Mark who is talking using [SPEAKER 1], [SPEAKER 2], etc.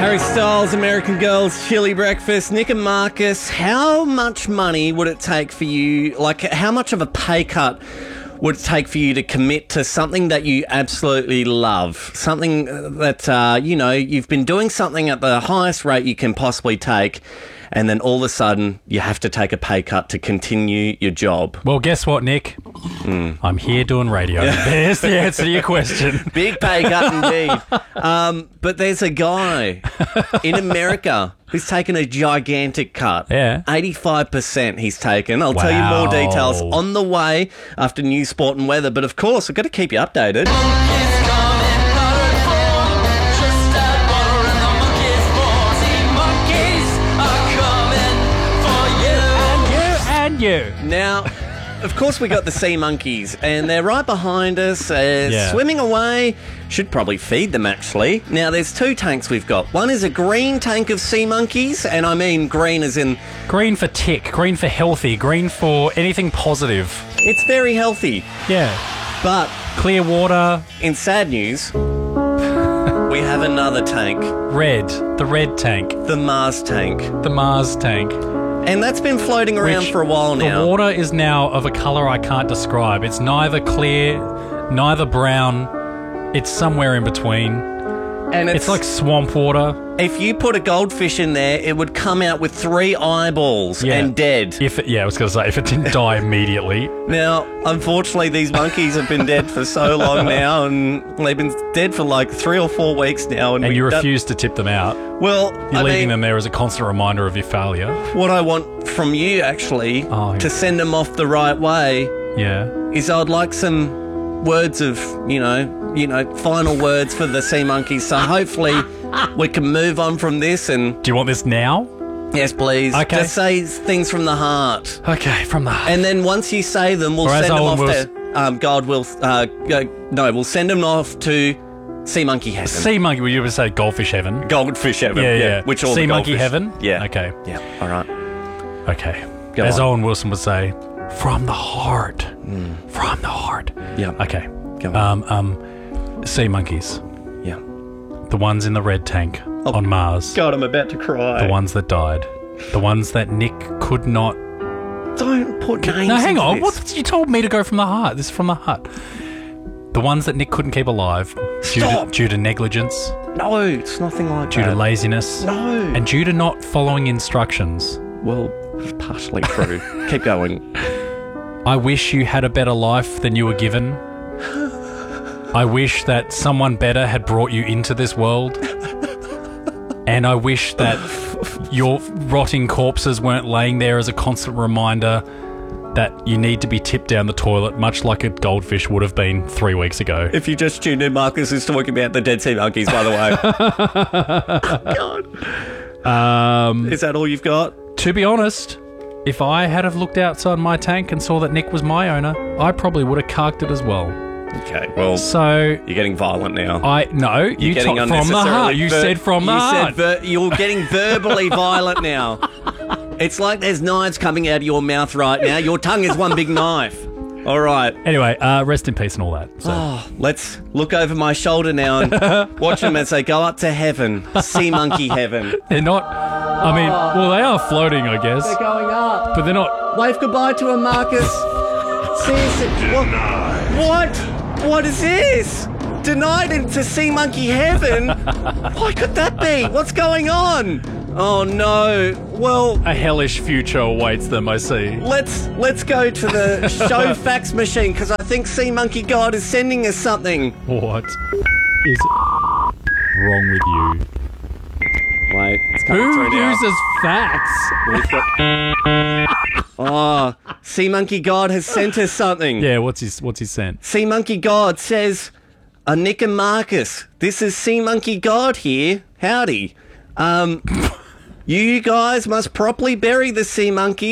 [SPEAKER 1] Harry Styles, American Girls, Chili Breakfast. Nick and Marcus, how much money would it take for you, like how much of a pay cut would it take for you to commit to something that you absolutely love? Something that, you've been doing something at the highest rate you can possibly take, and then all of a sudden you have to take a pay cut to continue your job.
[SPEAKER 2] Well, guess what, Nick? I'm here doing radio. There's the answer to your question.
[SPEAKER 1] Big pay cut indeed. But there's a guy in America who's taken a gigantic cut.
[SPEAKER 2] Yeah.
[SPEAKER 1] 85% he's taken. I'll tell you more details on the way after news, sport and weather. But of course, I've got to keep you updated.
[SPEAKER 2] You.
[SPEAKER 1] Now, of course, we got the sea monkeys, and they're right behind us, swimming away. Should probably feed them, actually. Now, there's two tanks we've got. One is a green tank of sea monkeys, and I mean green as in...
[SPEAKER 2] Green for tick, green for healthy, green for anything positive.
[SPEAKER 1] It's very healthy.
[SPEAKER 2] Yeah.
[SPEAKER 1] But...
[SPEAKER 2] Clear water.
[SPEAKER 1] In sad news, we have another tank.
[SPEAKER 2] Red. The red tank.
[SPEAKER 1] The Mars tank.
[SPEAKER 2] The Mars tank.
[SPEAKER 1] And that's been floating around for a while now.
[SPEAKER 2] The water is now of a colour I can't describe. It's neither clear, neither brown. It's somewhere in between. And it's like swamp water.
[SPEAKER 1] If you put a goldfish in there, it would come out with 3 eyeballs and dead.
[SPEAKER 2] I was going to say, if it didn't die immediately.
[SPEAKER 1] Now, unfortunately, these monkeys have been dead for so long now, and they've been dead for like 3 or 4 weeks now.
[SPEAKER 2] And you refuse to tip them out.
[SPEAKER 1] Well,
[SPEAKER 2] you're leaving them there as a constant reminder of your failure.
[SPEAKER 1] What I want from you, actually, to send them off the right way, is I'd like some words of, final words for the sea monkeys. So hopefully we can move on from this. And
[SPEAKER 2] do you want this now?
[SPEAKER 1] Yes, please.
[SPEAKER 2] Okay.
[SPEAKER 1] Just say things from the heart.
[SPEAKER 2] Okay, from the heart.
[SPEAKER 1] And then once you say them, we'll send them off to... we'll send them off to Sea Monkey Heaven.
[SPEAKER 2] Sea Monkey, would you ever say Goldfish Heaven?
[SPEAKER 1] Goldfish Heaven, yeah. Which all
[SPEAKER 2] Sea
[SPEAKER 1] the
[SPEAKER 2] Monkey Heaven?
[SPEAKER 1] Yeah.
[SPEAKER 2] Okay.
[SPEAKER 1] Yeah, all right.
[SPEAKER 2] Okay. As Owen Wilson would say, from the heart. From the heart.
[SPEAKER 1] Yeah.
[SPEAKER 2] Okay.
[SPEAKER 1] Go on.
[SPEAKER 2] Sea monkeys.
[SPEAKER 1] Yeah.
[SPEAKER 2] The ones in the red tank on Mars.
[SPEAKER 1] God, I'm about to cry.
[SPEAKER 2] The ones that died. The ones that Nick could not...
[SPEAKER 1] Don't put names
[SPEAKER 2] No, hang on.
[SPEAKER 1] This.
[SPEAKER 2] You told me to go from the heart. This is from the heart. The ones that Nick couldn't keep alive due to negligence.
[SPEAKER 1] No, it's nothing like that.
[SPEAKER 2] Due to laziness.
[SPEAKER 1] No.
[SPEAKER 2] And due to not following instructions.
[SPEAKER 1] Well, it's partially true. Keep going.
[SPEAKER 2] I wish you had a better life than you were given. I wish that someone better had brought you into this world. And I wish that your rotting corpses weren't laying there as a constant reminder that you need to be tipped down the toilet, much like a goldfish would have been 3 weeks ago.
[SPEAKER 1] If you just tuned in, Marcus is talking about the dead sea monkeys, by the way. God. Is that all you've got?
[SPEAKER 2] To be honest, if I had have looked outside my tank and saw that Nick was my owner, I probably would have carked it as well.
[SPEAKER 1] Okay, well,
[SPEAKER 2] so
[SPEAKER 1] you're getting violent now.
[SPEAKER 2] You getting from the heart. You said from the heart.
[SPEAKER 1] You're getting verbally violent now. It's like there's knives coming out of your mouth right now. Your tongue is one big knife. All right.
[SPEAKER 2] Anyway, rest in peace and all that. So.
[SPEAKER 1] Let's look over my shoulder now and watch them as they go up to heaven. Sea monkey heaven.
[SPEAKER 2] They're not... I mean, well, they are floating, I guess.
[SPEAKER 1] They're going up.
[SPEAKER 2] But they're not...
[SPEAKER 1] Wave goodbye to him, Marcus. What? What is this? Denied into Sea Monkey Heaven? What could that be? What's going on? Oh no. Well,
[SPEAKER 2] a hellish future awaits them, I see.
[SPEAKER 1] Let's go to the show fax machine because I think Sea Monkey God is sending us something.
[SPEAKER 2] What is wrong with you?
[SPEAKER 1] Wait, it's coming through now.
[SPEAKER 2] Who uses fax?
[SPEAKER 1] Sea Monkey God has sent us something.
[SPEAKER 2] Yeah, what's he sent?
[SPEAKER 1] Sea Monkey God says, Nick and Marcus, this is Sea Monkey God here. Howdy. You guys must properly bury the sea monkey